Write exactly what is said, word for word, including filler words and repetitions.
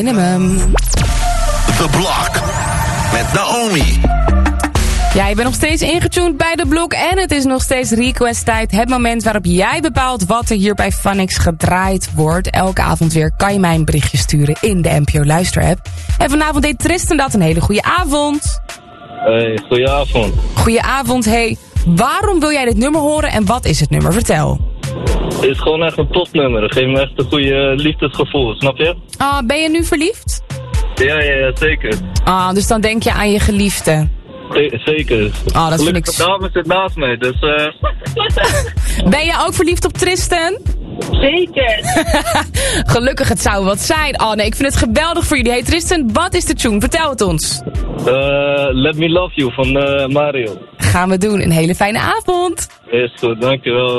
Minimum. The Block met Naomi. Ja, je bent nog steeds ingetuned bij de blok en het is nog steeds request tijd. Het moment waarop jij bepaalt wat er hier bij Funix gedraaid wordt. Elke avond weer kan je mij een berichtje sturen in de N P O Luister app. En vanavond deed Tristan dat. Een hele goede avond. Hey, goedenavond. Goedenavond, hey. Waarom wil jij dit nummer horen en wat is het nummer? Vertel. Het is gewoon echt een topnummer. Het geeft me echt een goede liefdesgevoel, snap je? Ah, ben je nu verliefd? Ja, ja, ja, zeker. Ah, dus dan denk je aan je geliefde. Ze- zeker. Ah, dat vind ik... De dame zit naast mij, dus... Uh... Ben je ook verliefd op Tristan? Zeker. Gelukkig, het zou wat zijn. Oh nee, ik vind het geweldig voor jullie. Hey Tristan, wat is de tune? Vertel het ons. Uh, Let Me Love You van uh, Mario. Gaan we doen. Een hele fijne avond. Is goed, dankjewel.